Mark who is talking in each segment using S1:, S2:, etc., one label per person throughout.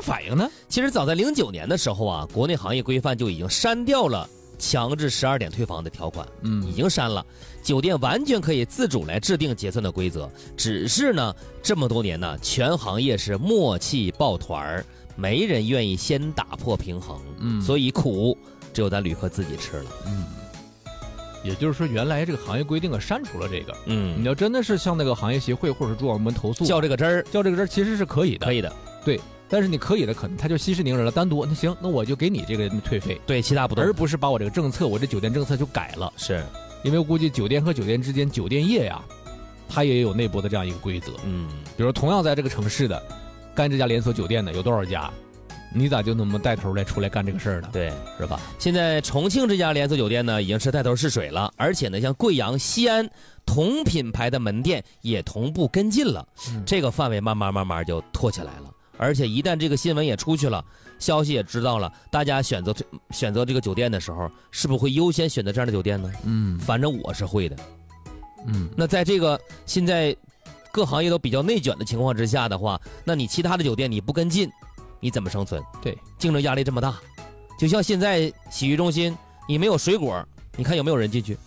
S1: 反应呢？
S2: 其实早在09年的时候啊，国内行业规范就已经删掉了强制12点退房的条款，已经删了，酒店完全可以自主来制定结算的规则。只是呢，这么多年呢，全行业是默契抱团儿，没人愿意先打破平衡，所以苦只有咱旅客自己吃了。
S1: 也就是说，原来这个行业规定删除了这个。
S2: 你
S1: 要真的是向那个行业协会或者主管部门投诉，
S2: 较这个真儿，
S1: 其实是可以的，
S2: 可以的，
S1: 对。但是你可以的，可能他就息事宁人了，单独那行，那我就给你这个退费，
S2: 对，其他不动，
S1: 而不是把我这个政策，我这酒店政策就改了。
S2: 是，
S1: 因为我估计酒店和酒店之间，酒店业呀，它也有内部的这样一个规则。比如同样在这个城市的，干这家连锁酒店的有多少家？你咋就那么带头来出来干这个事儿呢？
S2: 对，
S1: 是吧？
S2: 现在重庆这家连锁酒店呢，已经是带头试水了，而且呢，像贵阳、西安同品牌的门店也同步跟进了，这个范围慢慢就拓起来了。而且一旦这个新闻也出去了，消息也知道了，大家选择这个酒店的时候，是不是会优先选择这样的酒店呢？反正我是会的。那在这个现在各行业都比较内卷的情况之下的话，那你其他的酒店你不跟进，你怎么生存？
S1: 对，
S2: 竞争压力这么大，就像现在洗浴中心，你没有水果，你看有没有人进去？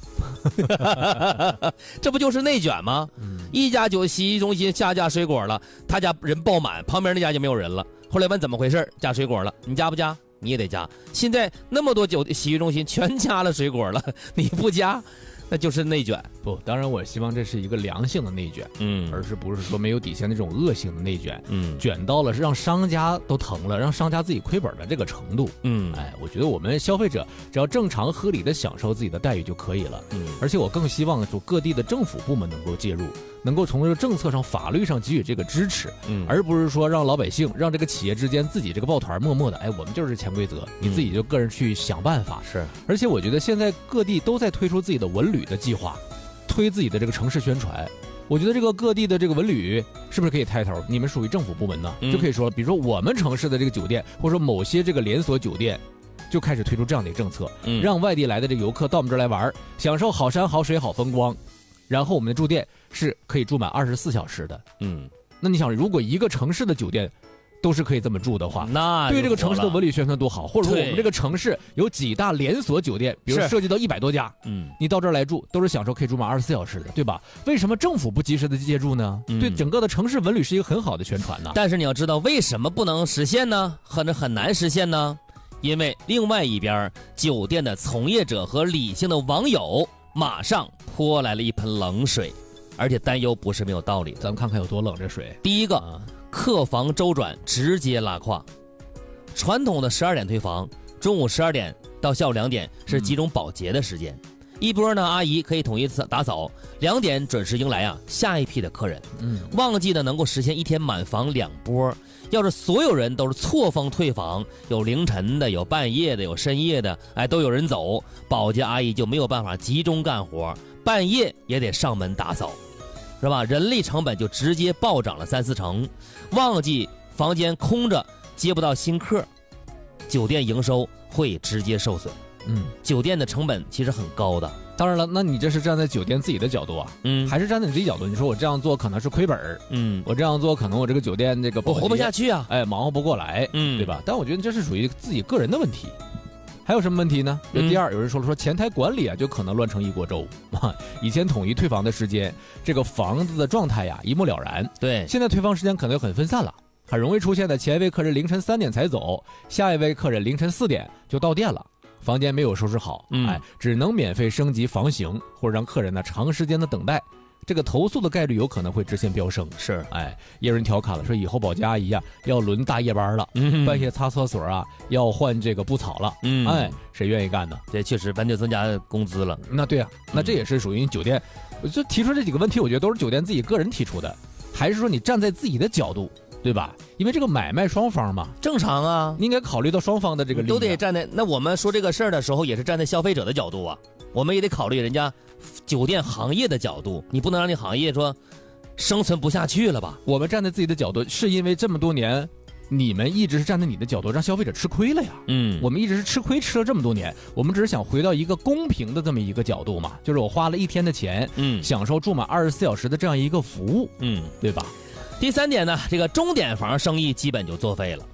S2: 这不就是内卷吗？一家洗浴中心下架水果了，他家人爆满，旁边那家就没有人了。后来问怎么回事，加水果了，你加不加？你也得加。现在那么多洗浴中心全加了水果了，你不加，那就是内卷。
S1: 不，当然我希望这是一个良性的内卷，而是不是说没有底线那种恶性的内卷，卷到了让商家都疼了，让商家自己亏本的这个程度。我觉得我们消费者只要正常合理的享受自己的待遇就可以了。而且我更希望就各地的政府部门能够介入，能够从这个政策上、法律上给予这个支持，而不是说让老百姓、让这个企业之间自己这个抱团默默的，我们就是潜规则，你自己就个人去想办法。
S2: 是，
S1: 而且我觉得现在各地都在推出自己的文旅的计划。推自己的这个城市宣传，我觉得这个各地的这个文旅是不是可以抬头？你们属于政府部门呢，就可以说，比如说我们城市的这个酒店，或者说某些这个连锁酒店，就开始推出这样的一个政策，让外地来的这个游客到我们这儿来玩，享受好山好水好风光，然后我们的住店是可以住满24小时的。那你想，如果一个城市的酒店都是可以这么住的话，
S2: 那
S1: 对这个城市的文旅宣传多好。或者说我们这个城市有几大连锁酒店，比如涉及到100多家，你到这儿来住都是享受可以住满24小时的，对吧？为什么政府不及时的借助呢？对整个的城市文旅是一个很好的宣传呢。
S2: 但是你要知道为什么不能实现呢？很难实现呢？因为另外一边酒店的从业者和理性的网友马上泼来了一盆冷水，而且担忧不是没有道理的。
S1: 咱们看看有多冷这水。
S2: 第一个，客房周转直接拉胯。传统的12点退房，中午12点到下午2点是集中保洁的时间，一波呢阿姨可以统一打扫，2点准时迎来下一批的客人。旺季呢能够实现1天满房2波。要是所有人都是错峰退房，有凌晨的，有半夜的，有深夜的，都有人走，保洁阿姨就没有办法集中干活，半夜也得上门打扫，是吧？人力成本就直接暴涨了3-4成。旺季房间空着，接不到新客，酒店营收会直接受损。酒店的成本其实很高的。
S1: 当然了，那你这是站在酒店自己的角度啊，还是站在你自己角度？你说我这样做可能是亏本，我这样做可能我这个酒店这个
S2: 我活不下去啊，
S1: 忙活不过来，对吧？但我觉得这是属于自己个人的问题。还有什么问题呢？第二，有人说前台管理就可能乱成一锅粥。以前统一退房的时间，这个房子的状态一目了然。
S2: 对，
S1: 现在退房时间可能很分散了，很容易出现的前一位客人凌晨3点才走，下一位客人凌晨4点就到店了。房间没有收拾好，只能免费升级房型，或者让客人长时间的等待，这个投诉的概率有可能会直线飙升。
S2: 是，
S1: 也有人调侃了，说以后保洁阿姨要轮大夜班了，半夜擦厕所要换这个布草了，谁愿意干呢？
S2: 这确实完全增加工资了。
S1: 那对啊，那这也是属于酒店，就提出这几个问题，我觉得都是酒店自己个人提出的，还是说你站在自己的角度？对吧？因为这个买卖双方嘛，
S2: 正常啊，
S1: 你应该考虑到双方的这个利益，
S2: 都得站在。那我们说这个事儿的时候，也是站在消费者的角度啊，我们也得考虑人家酒店行业的角度，你不能让这行业说生存不下去了吧？
S1: 我们站在自己的角度，是因为这么多年，你们一直是站在你的角度，让消费者吃亏了呀。我们一直是吃亏吃了这么多年，我们只是想回到一个公平的这么一个角度嘛，就是我花了1天的钱，享受住满24小时的这样一个服务，对吧？
S2: 第3点呢，这个钟点房生意基本就作废了。